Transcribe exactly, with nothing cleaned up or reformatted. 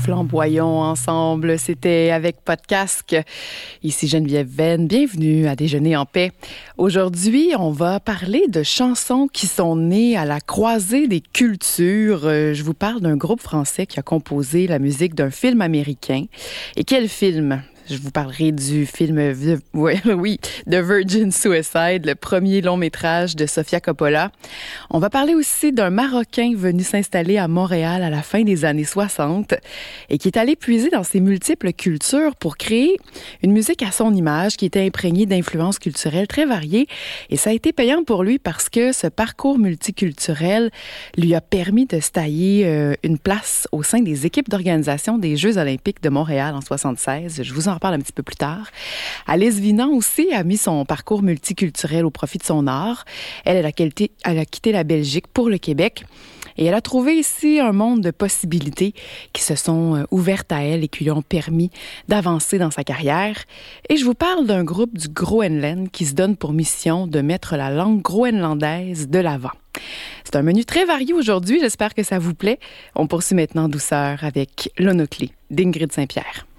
flamboyons ensemble. C'était avec Pas de casque. Ici Geneviève Venn. Bienvenue à Déjeuner en paix. Aujourd'hui, on va parler de chansons qui sont nées à la croisée des cultures. Je vous parle d'un groupe français qui a composé la musique d'un film américain. Et quel film? Je vous parlerai du film, oui, oui, The Virgin Suicide, le premier long métrage de Sofia Coppola. On va parler aussi d'un Marocain venu s'installer à Montréal à la fin des années soixante et qui est allé puiser dans ses multiples cultures pour créer une musique à son image qui était imprégnée d'influences culturelles très variées. Et ça a été payant pour lui parce que ce parcours multiculturel lui a permis de se tailler euh, une place au sein des équipes d'organisation des Jeux olympiques de Montréal en soixante-seize. Je vous en reparle un petit peu plus tard. Alice Vinan aussi a mis son parcours multiculturel au profit de son art. Elle, elle a, quitté, elle a quitté la Belgique pour le Québec et elle a trouvé ici un monde de possibilités qui se sont ouvertes à elle et qui lui ont permis d'avancer dans sa carrière. Et je vous parle d'un groupe du Groenland qui se donne pour mission de mettre la langue groenlandaise de l'avant. C'est un menu très varié aujourd'hui, j'espère que ça vous plaît. On poursuit maintenant en douceur avec L'Onoclé d'Ingrid Saint-Pierre.